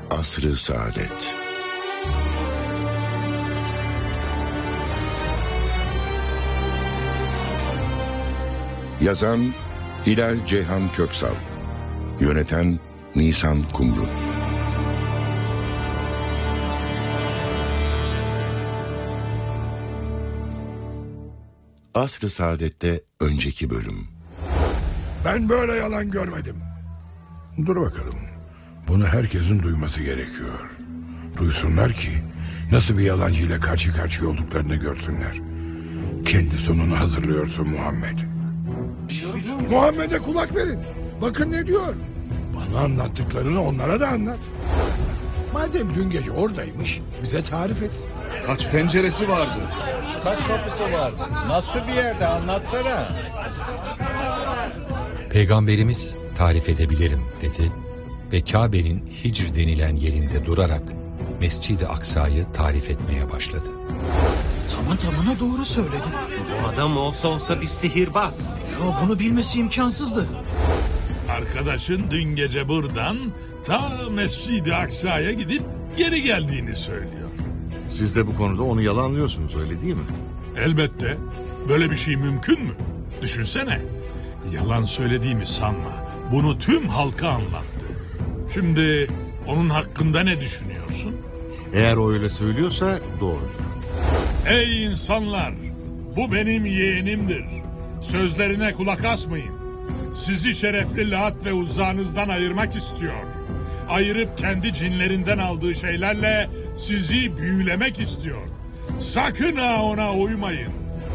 Asr-ı Saadet. Yazan Hilal Ceyhan Köksal, yöneten Nisan Kumru. Asr-ı Saadet'te önceki bölüm. Ben böyle yalan görmedim. Dur bakalım. Bunu herkesin duyması gerekiyor. Duysunlar ki nasıl bir yalancıyla karşı karşıya olduklarını görsünler. Kendi sonunu hazırlıyorsun Muhammed. Muhammed'e kulak verin. Bakın ne diyor. Bana anlattıklarını onlara da anlat. Madem dün gece oradaymış, bize tarif etsin. Kaç penceresi vardı? Kaç kapısı vardı? Nasıl bir yerde, anlatsana. Peygamberimiz tarif edebilirim dedi ve Kabe'nin Hicr denilen yerinde durarak Mescid-i Aksa'yı tarif etmeye başladı. Tamına doğru söyledin. Bu adam olsa bir sihirbaz. Ya bunu bilmesi imkansızdı. Arkadaşın dün gece buradan ta Mescid-i Aksa'ya gidip geri geldiğini söylüyor. Siz de bu konuda onu yalanlıyorsunuz, öyle değil mi? Elbette. Böyle bir şey mümkün mü? Düşünsene. Yalan söylediğimi sanma. Bunu tüm halka anlattı. Şimdi onun hakkında ne düşünüyorsun? Eğer o öyle söylüyorsa doğru. Ey insanlar! Bu benim yeğenimdir. Sözlerine kulak asmayın. Sizi şerefli Lat ve Uzza'nızdan ayırmak istiyor. Ayırıp kendi cinlerinden aldığı şeylerle sizi büyülemek istiyor. Sakın ha ona uymayın.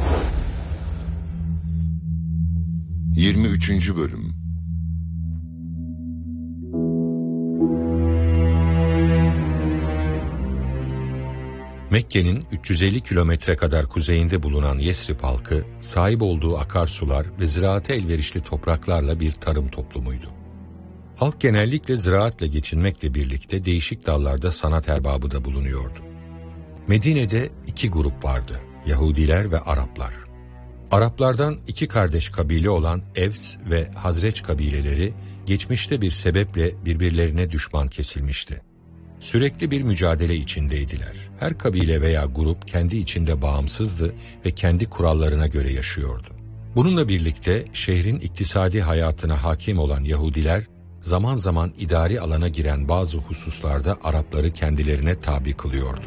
23. bölüm. Mekke'nin 350 kilometre kadar kuzeyinde bulunan Yesrib halkı, sahip olduğu akarsular ve ziraate elverişli topraklarla bir tarım toplumuydu. Halk genellikle ziraatle geçinmekle birlikte değişik dallarda sanat erbabı da bulunuyordu. Medine'de iki grup vardı, Yahudiler ve Araplar. Araplardan iki kardeş kabile olan Evs ve Hazreç kabileleri geçmişte bir sebeple birbirlerine düşman kesilmişti. Sürekli bir mücadele içindeydiler. Her kabile veya grup kendi içinde bağımsızdı ve kendi kurallarına göre yaşıyordu. Bununla birlikte şehrin iktisadi hayatına hakim olan Yahudiler, zaman zaman idari alana giren bazı hususlarda Arapları kendilerine tabi kılıyordu.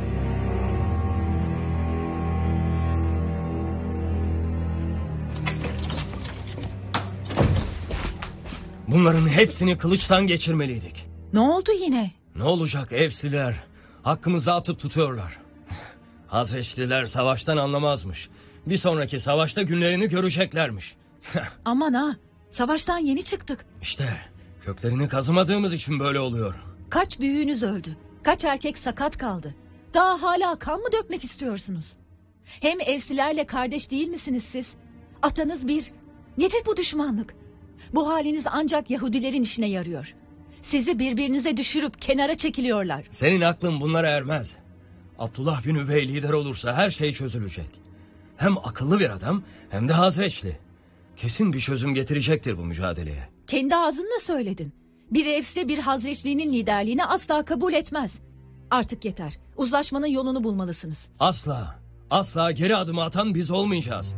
Bunların hepsini kılıçtan geçirmeliydik. Ne oldu yine? Ne olacak Evsliler? Hakkımızı atıp tutuyorlar. Hazreçliler savaştan anlamazmış. Bir sonraki savaşta günlerini göreceklermiş. Aman ha, savaştan yeni çıktık. İşte köklerini kazımadığımız için böyle oluyor. Kaç büyüğünüz öldü? Kaç erkek sakat kaldı? Daha hala kan mı dökmek istiyorsunuz? Hem Evsilerle kardeş değil misiniz siz? Atanız bir. Nedir bu düşmanlık? Bu haliniz ancak Yahudilerin işine yarıyor. Sizi birbirinize düşürüp kenara çekiliyorlar. Senin aklın bunlara ermez. Abdullah bin Übey lider olursa her şey çözülecek. Hem akıllı bir adam hem de Hazreçli. Kesin bir çözüm getirecektir bu mücadeleye. Kendi ağzınla söyledin. Bir Evs'le bir Hazreçli'nin liderliğini asla kabul etmez. Artık yeter. Uzlaşmanın yolunu bulmalısınız. Asla geri adımı atan biz olmayacağız.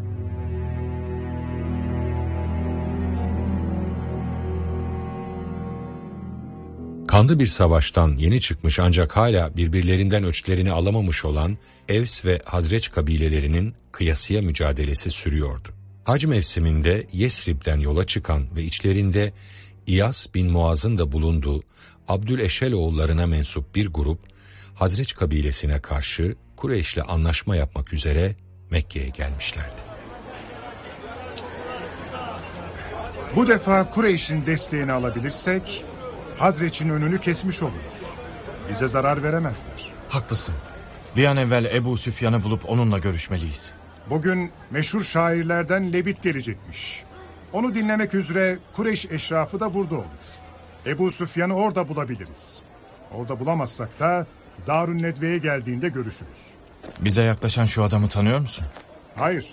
Kanlı bir savaştan yeni çıkmış ancak hala birbirlerinden öçlerini alamamış olan Evs ve Hazreç kabilelerinin kıyasıya mücadelesi sürüyordu. Hac mevsiminde Yesrib'den yola çıkan ve içlerinde İyas bin Muaz'ın da bulunduğu Abdüleşel oğullarına mensup bir grup, Hazreç kabilesine karşı Kureyş'le anlaşma yapmak üzere Mekke'ye gelmişlerdi. Bu defa Kureyş'in desteğini alabilirsek Hazreç'in önünü kesmiş oluruz. Bize zarar veremezler. Haklısın. Bir an evvel Ebu Süfyan'ı bulup onunla görüşmeliyiz. Bugün meşhur şairlerden Lebit gelecekmiş. Onu dinlemek üzere Kureyş eşrafı da burada olur. Ebu Süfyan'ı orada bulabiliriz. Orada bulamazsak da Darun Nedve'ye geldiğinde görüşürüz. Bize yaklaşan şu adamı tanıyor musun? Hayır.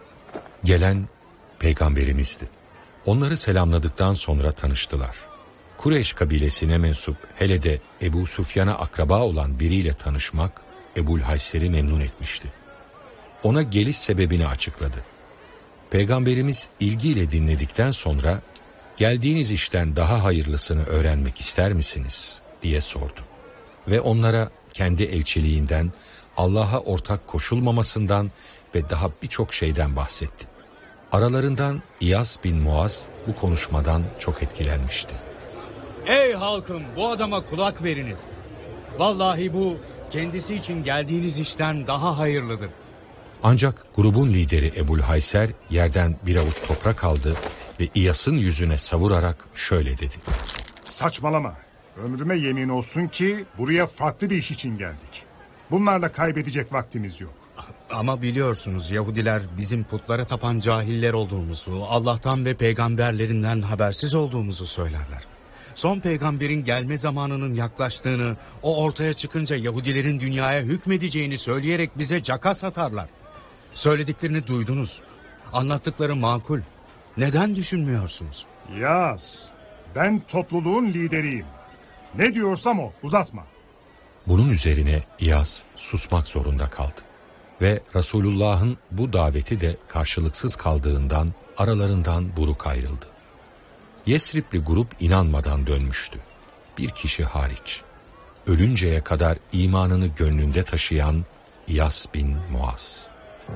Gelen Peygamberimizdi. Onları selamladıktan sonra tanıştılar. Kureyş kabilesine mensup, hele de Ebu Süfyan'a akraba olan biriyle tanışmak Ebu'l-Hayser'i memnun etmişti. Ona geliş sebebini açıkladı. Peygamberimiz ilgiyle dinledikten sonra geldiğiniz işten daha hayırlısını öğrenmek ister misiniz diye sordu. Ve onlara kendi elçiliğinden, Allah'a ortak koşulmamasından ve daha birçok şeyden bahsetti. Aralarından İyas bin Muaz bu konuşmadan çok etkilenmişti. Ey halkım, bu adama kulak veriniz. Vallahi bu kendisi için geldiğiniz işten daha hayırlıdır. Ancak grubun lideri Ebu'l-Hayser yerden bir avuç toprak aldı ve İyas'ın yüzüne savurarak şöyle dedi. Saçmalama. Ömrüme yemin olsun ki buraya farklı bir iş için geldik. Bunlarla kaybedecek vaktimiz yok. Ama biliyorsunuz Yahudiler bizim putlara tapan cahiller olduğumuzu, Allah'tan ve peygamberlerinden habersiz olduğumuzu söylerler. Son peygamberin gelme zamanının yaklaştığını, o ortaya çıkınca Yahudilerin dünyaya hükmedeceğini söyleyerek bize caka satarlar. Söylediklerini duydunuz. Anlattıkları makul. Neden düşünmüyorsunuz? Yaz. Ben topluluğun lideriyim. Ne diyorsam o, uzatma. Bunun üzerine İyas susmak zorunda kaldı. Ve Resulullah'ın bu daveti de karşılıksız kaldığından aralarından buruk ayrıldı. Yesribli grup inanmadan dönmüştü. Bir kişi hariç. Ölünceye kadar imanını gönlünde taşıyan İyas bin Muaz.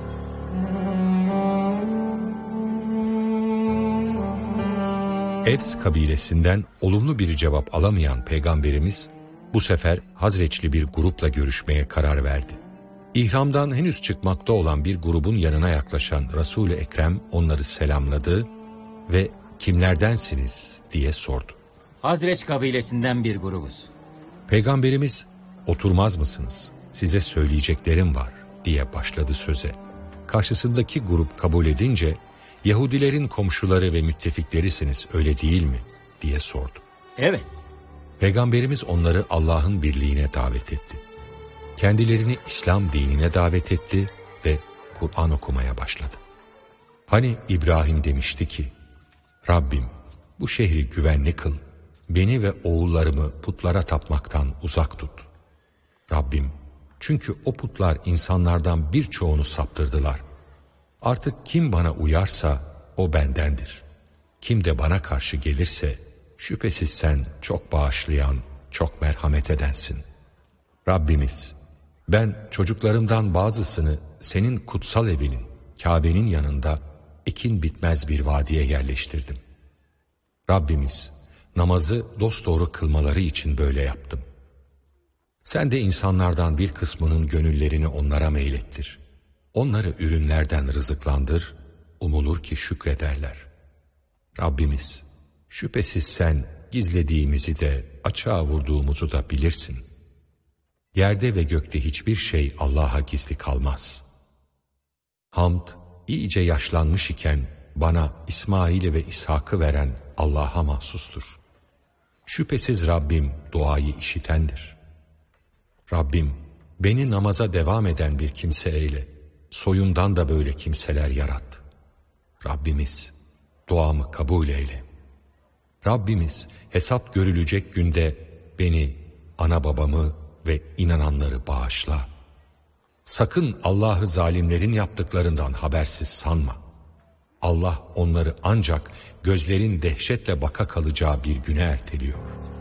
Evs kabilesinden olumlu bir cevap alamayan Peygamberimiz bu sefer Hazreçli bir grupla görüşmeye karar verdi. İhramdan henüz çıkmakta olan bir grubun yanına yaklaşan Resul-i Ekrem onları selamladı ve kimlerdensiniz diye sordu. Hazreç kabilesinden bir grubuz. Peygamberimiz oturmaz mısınız? Size söyleyeceklerim var diye başladı söze. Karşısındaki grup kabul edince Yahudilerin komşuları ve müttefiklerisiniz öyle değil mi diye sordu. Evet. Peygamberimiz onları Allah'ın birliğine davet etti. Kendilerini İslam dinine davet etti ve Kur'an okumaya başladı. Hani İbrahim demişti ki, Rabbim bu şehri güvenli kıl, beni ve oğullarımı putlara tapmaktan uzak tut. Rabbim, çünkü o putlar insanlardan birçoğunu saptırdılar. Artık kim bana uyarsa o bendendir. Kim de bana karşı gelirse şüphesiz sen çok bağışlayan, çok merhamet edensin. Rabbimiz, ben çocuklarımdan bazısını senin kutsal evinin, Kabe'nin yanında ekin bitmez bir vadiye yerleştirdim. Rabbimiz, namazı dosdoğru kılmaları için böyle yaptım. Sen de insanlardan bir kısmının gönüllerini onlara meylettir. Onları ürünlerden rızıklandır, umulur ki şükrederler. Rabbimiz, şüphesiz sen gizlediğimizi de açığa vurduğumuzu da bilirsin. Yerde ve gökte hiçbir şey Allah'a gizli kalmaz. Hamd, iyice yaşlanmış iken bana İsmail'i ve İshak'ı veren Allah'a mahsustur. Şüphesiz Rabbim duayı işitendir. Rabbim, beni namaza devam eden bir kimse eyle, soyumdan da böyle kimseler yarat. Rabbimiz, duamı kabul eyle. Rabbimiz, hesap görülecek günde beni, ana babamı ve inananları bağışla. Sakın Allah'ı zalimlerin yaptıklarından habersiz sanma. Allah onları ancak gözlerin dehşetle baka kalacağı bir güne erteliyor.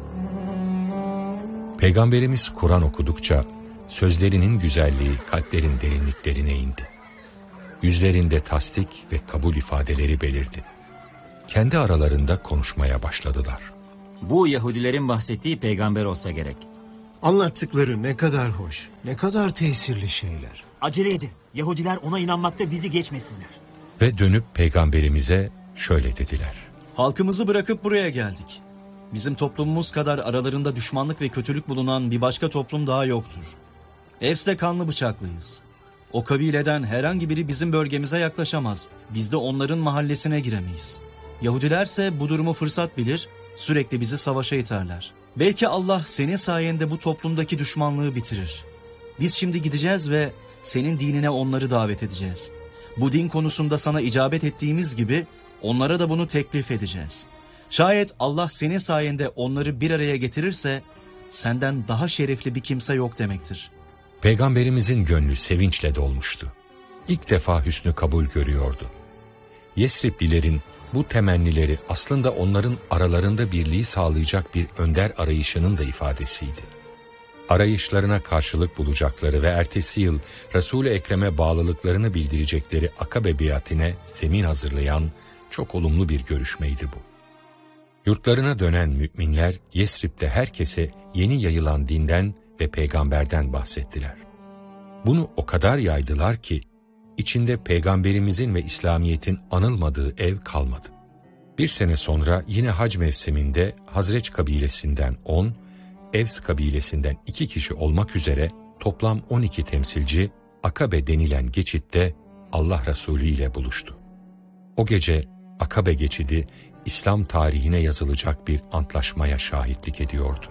Peygamberimiz Kur'an okudukça sözlerinin güzelliği kalplerin derinliklerine indi. Yüzlerinde tasdik ve kabul ifadeleri belirdi. Kendi aralarında konuşmaya başladılar. Bu Yahudilerin bahsettiği peygamber olsa gerek. Anlattıkları ne kadar hoş, ne kadar tesirli şeyler. Acele edin. Yahudiler ona inanmakta bizi geçmesinler. Ve dönüp peygamberimize şöyle dediler. Halkımızı bırakıp buraya geldik. Bizim toplumumuz kadar aralarında düşmanlık ve kötülük bulunan bir başka toplum daha yoktur. Evs'le kanlı bıçaklıyız. O kabileden herhangi biri bizim bölgemize yaklaşamaz. Biz de onların mahallesine giremeyiz. Yahudilerse bu durumu fırsat bilir, sürekli bizi savaşa iterler. Belki Allah senin sayende bu toplumdaki düşmanlığı bitirir. Biz şimdi gideceğiz ve senin dinine onları davet edeceğiz. Bu din konusunda sana icabet ettiğimiz gibi onlara da bunu teklif edeceğiz. Şayet Allah senin sayende onları bir araya getirirse senden daha şerefli bir kimse yok demektir. Peygamberimizin gönlü sevinçle dolmuştu. İlk defa hüsnü kabul görüyordu. Yesriplilerin bu temennileri aslında onların aralarında birliği sağlayacak bir önder arayışının da ifadesiydi. Arayışlarına karşılık bulacakları ve ertesi yıl Resul-i Ekrem'e bağlılıklarını bildirecekleri Akabe biatine zemin hazırlayan çok olumlu bir görüşmeydi bu. Yurtlarına dönen müminler Yesrib'de herkese yeni yayılan dinden ve peygamberden bahsettiler. Bunu o kadar yaydılar ki içinde peygamberimizin ve İslamiyet'in anılmadığı ev kalmadı. Bir sene sonra yine hac mevsiminde Hazreç kabilesinden 10, Evs kabilesinden 2 kişi olmak üzere toplam 12 temsilci Akabe denilen geçitte Allah Resulü ile buluştu. O gece Akabe geçidi İslam tarihine yazılacak bir antlaşmaya şahitlik ediyordu.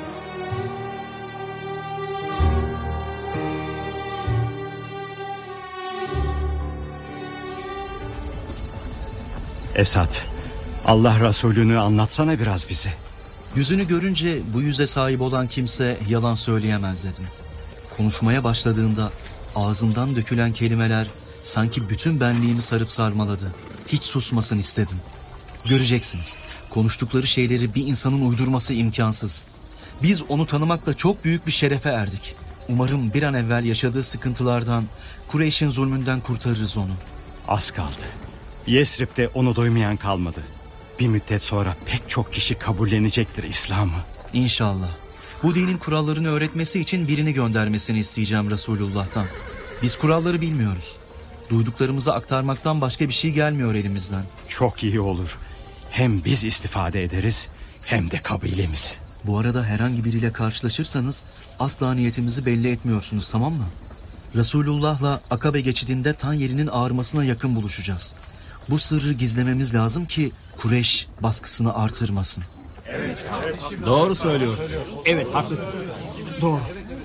Esat, Allah Resulü'nü anlatsana biraz bize. Yüzünü görünce bu yüze sahip olan kimse yalan söyleyemez dedim. Konuşmaya başladığında ağzından dökülen kelimeler sanki bütün benliğimi sarıp sarmaladı. Hiç susmasın istedim. Göreceksiniz, konuştukları şeyleri bir insanın uydurması imkansız. Biz onu tanımakla çok büyük bir şerefe erdik. Umarım bir an evvel yaşadığı sıkıntılardan, Kureyş'in zulmünden kurtarırız onu. Az kaldı. Yesrib'de onu duymayan kalmadı. Bir müddet sonra pek çok kişi kabullenecektir İslam'ı. İnşallah. Bu dinin kurallarını öğretmesi için birini göndermesini isteyeceğim Resulullah'tan. Biz kuralları bilmiyoruz. Duyduklarımızı aktarmaktan başka bir şey gelmiyor elimizden. Çok iyi olur. Hem biz istifade ederiz hem de kabilemiz. Bu arada herhangi biriyle karşılaşırsanız asla niyetimizi belli etmiyorsunuz, tamam mı? Resulullah'la Akabe geçidinde tan yerinin ağarmasına yakın buluşacağız. Bu sırrı gizlememiz lazım ki Kureyş baskısını artırmasın. Doğru söylüyorsun. Evet, haklısın. Doğru.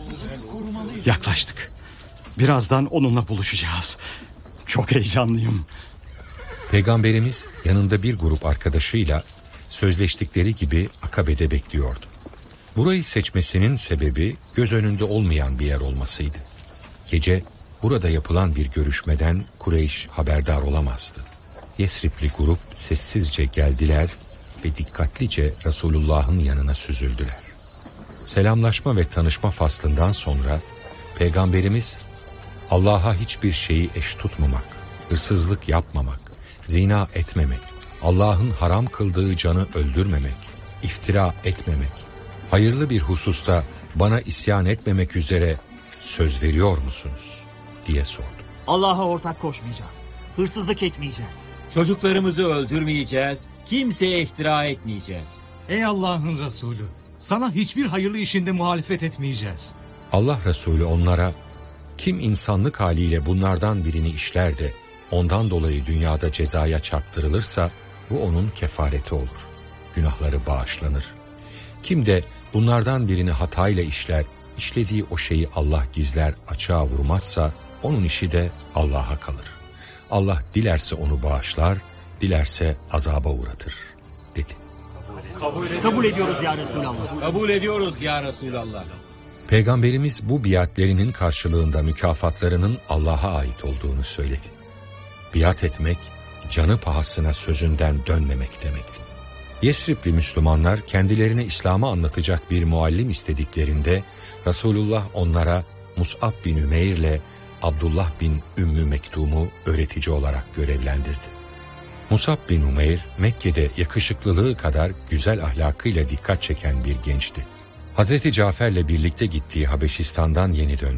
Yaklaştık. Birazdan onunla buluşacağız. Çok heyecanlıyım. Peygamberimiz yanında bir grup arkadaşıyla sözleştikleri gibi Akabe'de bekliyordu. Burayı seçmesinin sebebi göz önünde olmayan bir yer olmasıydı. Gece burada yapılan bir görüşmeden Kureyş haberdar olamazdı. Yesribli grup sessizce geldiler ve dikkatlice Resulullah'ın yanına süzüldüler. Selamlaşma ve tanışma faslından sonra Peygamberimiz Allah'a hiçbir şeyi eş tutmamak, hırsızlık yapmamak, zina etmemek, Allah'ın haram kıldığı canı öldürmemek, iftira etmemek, hayırlı bir hususta bana isyan etmemek üzere söz veriyor musunuz diye sordu. Allah'a ortak koşmayacağız. Hırsızlık etmeyeceğiz. Çocuklarımızı öldürmeyeceğiz. Kimseye iftira etmeyeceğiz. Ey Allah'ın Resulü, sana hiçbir hayırlı işinde muhalefet etmeyeceğiz. Allah Resulü onlara, kim insanlık haliyle bunlardan birini işler de ondan dolayı dünyada cezaya çarptırılırsa bu onun kefareti olur. Günahları bağışlanır. Kim de bunlardan birini hatayla işler, işlediği o şeyi Allah gizler, açığa vurmazsa onun işi de Allah'a kalır. Allah dilerse onu bağışlar, dilerse azaba uğratır dedi. Kabul ediyoruz ya Resulallah. Kabul ediyoruz ya Resulallah. Peygamberimiz bu biatlerinin karşılığında mükafatlarının Allah'a ait olduğunu söyledi. Biat etmek, canı pahasına sözünden dönmemek demekti. Yesribli Müslümanlar kendilerine İslam'ı anlatacak bir muallim istediklerinde Resulullah onlara Mus'ab bin Ümeyr ile Abdullah bin Ümmü Mektum'u öğretici olarak görevlendirdi. Mus'ab bin Ümeyr Mekke'de yakışıklılığı kadar güzel ahlakıyla dikkat çeken bir gençti. Hazreti Cafer'le birlikte gittiği Habeşistan'dan yeni dönmüştü.